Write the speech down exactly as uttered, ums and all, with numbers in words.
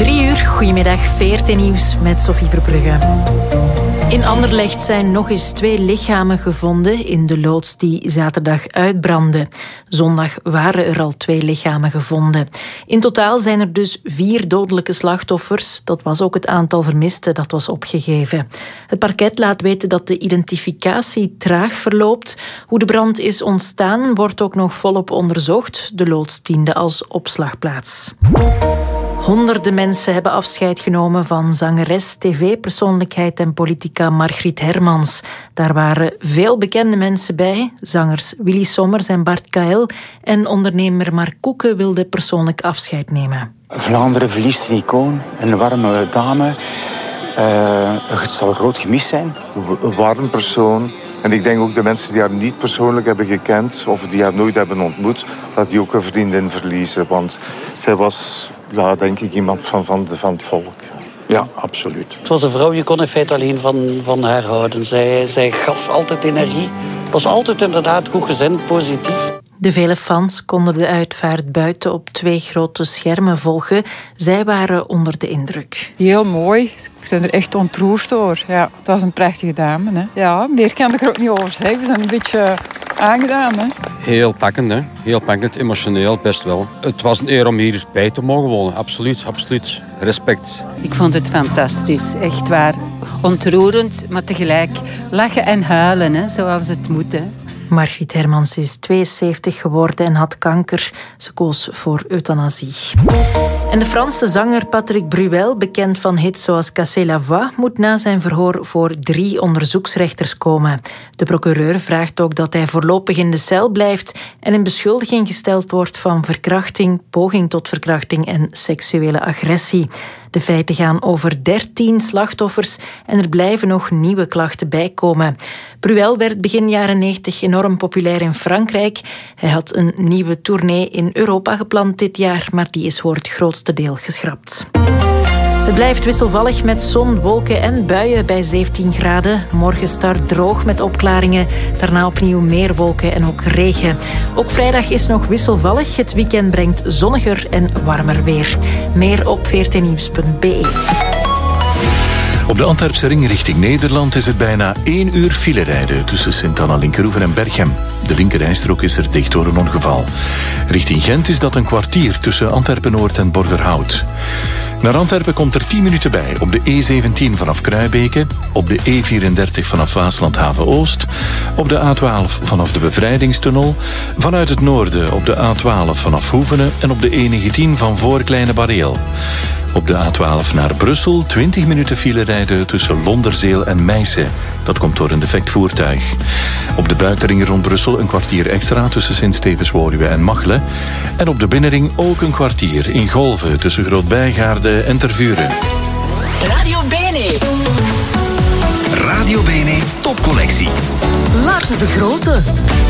Drie uur, goedemiddag, V R T Nieuws met Sophie Verbrugge. In Anderlecht zijn nog eens twee lichamen gevonden in de loods die zaterdag uitbrandde. Zondag waren er al twee lichamen gevonden. In totaal zijn er dus vier dodelijke slachtoffers. Dat was ook het aantal vermisten dat was opgegeven. Het parket laat weten dat de identificatie traag verloopt. Hoe de brand is ontstaan wordt ook nog volop onderzocht. De loods diende als opslagplaats. Honderden mensen hebben afscheid genomen van zangeres, tv-persoonlijkheid en politica Margriet Hermans. Daar waren veel bekende mensen bij. Zangers Willy Sommers en Bart Kael. En ondernemer Mark Koeken wilde persoonlijk afscheid nemen. Vlaanderen verliest een icoon, een warme dame. Uh, het zal groot gemis zijn. Een warm persoon. En ik denk ook de mensen die haar niet persoonlijk hebben gekend of die haar nooit hebben ontmoet, dat die ook een vriendin verliezen. Want zij was, ja, denk ik, iemand van, van, de, van het volk. Ja, absoluut. Het was een vrouw, je kon in feite alleen van, van haar houden. Zij, zij gaf altijd energie. Was altijd inderdaad goed gezind, positief. De vele fans konden de uitvaart buiten op twee grote schermen volgen. Zij waren onder de indruk. Heel mooi. Ik ben er echt ontroerd door. Ja, het was een prachtige dame. Hè. Ja, meer kan ik er ook niet over zeggen. We zijn een beetje aangedaan. Hè. Heel pakkend, hè. Heel pakkend, emotioneel, best wel. Het was een eer om hierbij te mogen wonen. Absoluut, absoluut. Respect. Ik vond het fantastisch, echt waar. Ontroerend, maar tegelijk lachen en huilen, hè, zoals het moet. Hè. Margriet Hermans is tweeënzeventig geworden en had kanker. Ze koos voor euthanasie. En de Franse zanger Patrick Bruel, bekend van hits zoals Cassez la Voix, moet na zijn verhoor voor drie onderzoeksrechters komen. De procureur vraagt ook dat hij voorlopig in de cel blijft en in beschuldiging gesteld wordt van verkrachting, poging tot verkrachting en seksuele agressie. De feiten gaan over dertien slachtoffers en er blijven nog nieuwe klachten bijkomen. Bruel werd begin jaren negentig enorm populair in Frankrijk. Hij had een nieuwe tournee in Europa gepland dit jaar, maar die is voor het grootste deel geschrapt. Het blijft wisselvallig met zon, wolken en buien bij zeventien graden. Morgen start droog met opklaringen. Daarna opnieuw meer wolken en ook regen. Ook vrijdag is nog wisselvallig. Het weekend brengt zonniger en warmer weer. Meer op v r t nieuws punt b e. Op de Antwerpse ring richting Nederland is het bijna één uur filerijden tussen Sint-Anna-Linkeroeven en Berchem. De linkerrijstrook is er dicht door een ongeval. Richting Gent is dat een kwartier tussen Antwerpen-Noord en Borgerhout. Naar Antwerpen komt er tien minuten bij op de E zeventien vanaf Kruibeke, op de E vierendertig vanaf Waasland-Haven-Oost, op de A twaalf vanaf de Bevrijdingstunnel, vanuit het noorden op de A twaalf vanaf Hoevenen en op de E negentien van voor Kleine Bareel. Op de A twaalf naar Brussel twintig minuten file rijden tussen Londerzeel en Meissen. Dat komt door een defect voertuig. Op de buitenring rond Brussel een kwartier extra tussen Sint-Stevens-Woluwe en Machelen. En op de binnenring ook een kwartier in Golven tussen Groot-Bijgaarde en Tervuren. Radio Bene. Radio Bene topcollectie. Lars de Grote.